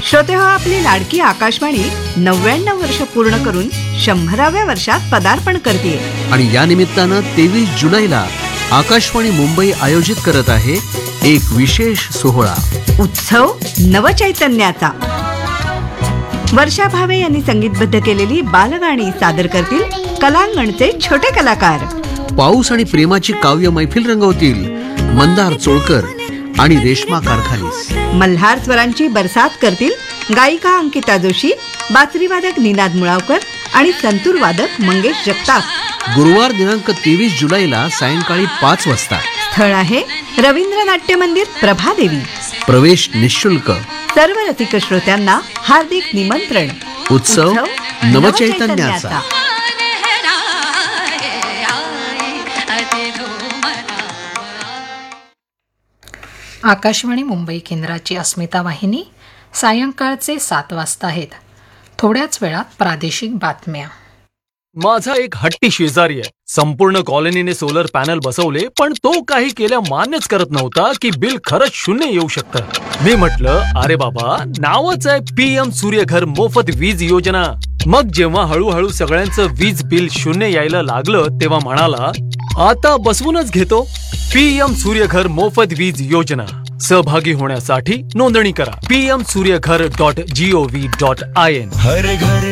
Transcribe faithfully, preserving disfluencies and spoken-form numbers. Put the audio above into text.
श्रोते हो, आपली लाडकी आकाशवाणी नव्याण्णव वर्ष पूर्ण करून शंभराव्या वर्षात पदार्पण करते आणि या निमित्तानं तेवीस जुलैला आकाशवाणी मुंबई आयोजित करत आहे एक विशेष सोहळा, उत्सव नवचैतन्याचा. वर्षा भावे यांनी संगीतबद्ध केलेली बालगाणी सादर करतील कलांगणचे छोटे कलाकार. पाऊस आणि प्रेमाची काव्य मैफिल रंगवतील मंदार चोळकर आणि रेश्मा कारखालीस. मल्हार स्वरांची बरसात करतील गायिका अंकिता जोशी, बासरीवादक निनाद मुळावकर आणि संतूर वादक मंगेश जगताप. गुरुवार दिनांक तेवीस जुलैला सायंकाळी पाच वाजता. स्थळ आहे रवींद्र नाट्य मंदिर, प्रभादेवी. प्रवेश निःशुल्क. सर्व रसिक श्रोत्यांना हार्दिक निमंत्रण. उत्सव नवचैतन्याचा. आकाशवाणी मुंबई केंद्राची अस्मिता वाहिनी. सायंकाळचे सात वाजता आहेत. थोड्याच वेळात प्रादेशिक बातम्या. माझा एक हट्टी शेजारी आहे. संपूर्ण कॉलनीने सोलर पॅनल बसवले, पण तो काही केल्या मान्यच करत नव्हता की बिल खरंच शून्य येऊ शकतं. मी म्हटलं, अरे बाबा, नावच आहे पीएम सूर्यघर मोफत वीज योजना. मग जेव्हा हळूहळू सगळ्यांचं वीज बिल शून्य यायला लागलं, तेव्हा म्हणाला, आता बसवूनच घेतो. पीएम सूर्यघर मोफत वीज योजना. सहभागी होण्यासाठी नोंदणी करा PM Surya Ghar dot G O V dot I N.